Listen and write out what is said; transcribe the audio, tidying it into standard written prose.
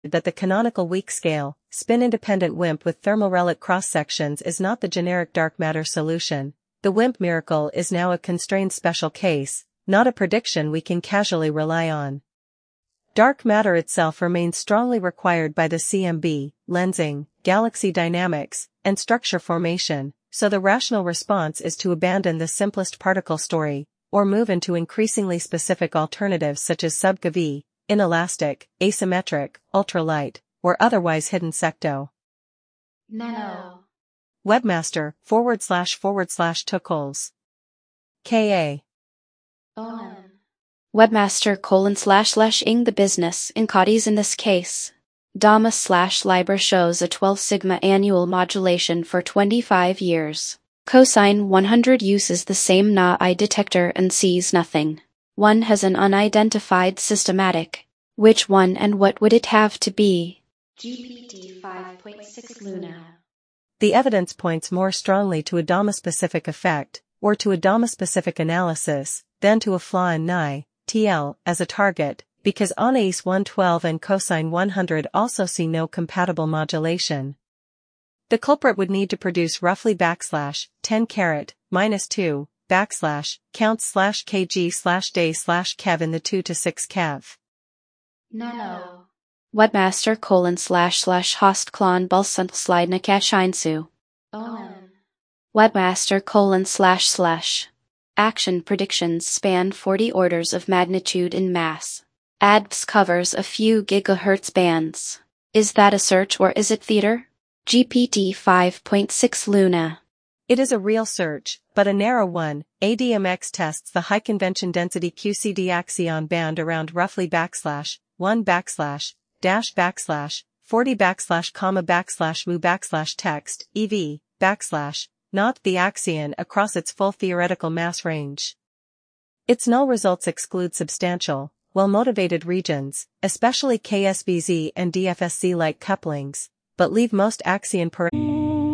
that the canonical weak scale, spin-independent WIMP with thermorelic cross-sections is not the generic dark matter solution. The WIMP miracle is now a constrained special case, not a prediction we can casually rely on. Dark matter itself remains strongly required by the CMB, lensing, galaxy dynamics, and structure formation, so the rational response is to abandon the simplest particle story, or move into increasingly specific alternatives such as sub-GeV, inelastic, asymmetric, ultralight, or otherwise hidden secto. Nano. Webmaster, / Tuckholes. K.A. OM. Webmaster : ing the business in Codis in this case. Dama / Liber shows a 12 sigma annual modulation for 25 years. Cosine 100 uses the same Na-I detector and sees nothing. One has an unidentified systematic. Which one and what would it have to be? GPT 5.6 Luna. The evidence points more strongly to a Dama-specific effect, or to a Dama-specific analysis, than to a flaw in Ni, TL, as a target, because Anais 112 and cosine 100 also see no compatible modulation. The culprit would need to produce roughly /10 -2 counts /kg/day /kev in the 2 to 6 kev. Nano. Webmaster : / host clon bulsant slide nakashinsu. OM. Webmaster : / action predictions span 40 orders of magnitude in mass. ADVS covers a few gigahertz bands. Is that a search or is it theater? GPT 5.6 Luna. It is a real search, but a narrow one. ADMX tests the high convention density QCD axion band around roughly /1 /40 /mu /text, EV, not the axion across its full theoretical mass range. Its null results exclude substantial, well-motivated regions, especially KSVZ and DFSZ-like couplings, but leave most axion parameters